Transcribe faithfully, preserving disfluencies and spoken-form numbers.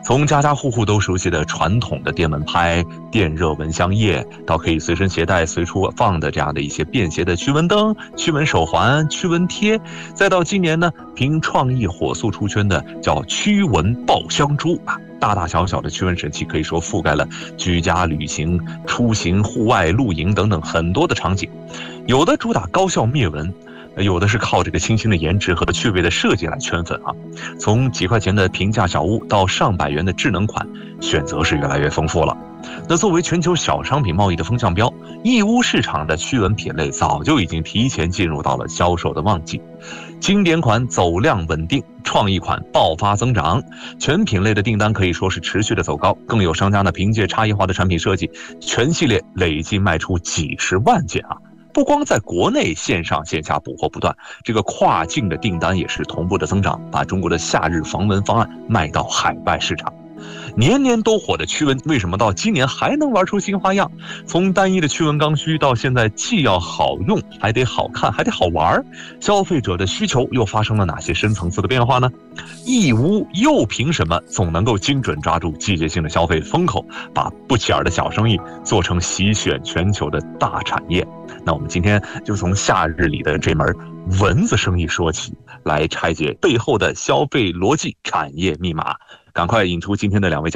从家家户户都熟悉的传统的电蚊拍、电热蚊香液，到可以随身携带、随处放的这样的一些便携的驱蚊灯、驱蚊手环、驱蚊贴，再到今年呢，凭创意火速出圈的叫驱蚊爆香珠啊。大大小小的驱蚊神器可以说覆盖了居家、旅行、出行、户外、露营等等很多的场景，有的主打高效灭蚊，有的是靠这个清新的颜值和趣味的设计来圈粉啊。从几块钱的平价小物到上百元的智能款，选择是越来越丰富了。那作为全球小商品贸易的风向标，义乌市场的驱蚊品类早就已经提前进入到了销售的旺季。经典款走量稳定，创意款爆发增长，全品类的订单可以说是持续的走高，更有商家呢凭借差异化的产品设计，全系列累计卖出几十万件啊！不光在国内线上线下补货不断，这个跨境的订单也是同步的增长，把中国的夏日防蚊方案卖到海外市场。年年都火的驱蚊，为什么到今年还能玩出新花样？从单一的驱蚊刚需到现在既要好用，还得好看，还得好玩，消费者的需求又发生了哪些深层次的变化呢？义乌又凭什么总能够精准抓住季节性的消费风口，把不起眼的小生意做成席卷全球的大产业？那我们今天就从夏日里的这门蚊子生意说起，来拆解背后的消费逻辑、产业密码。赶快引出今天的两位嘉宾。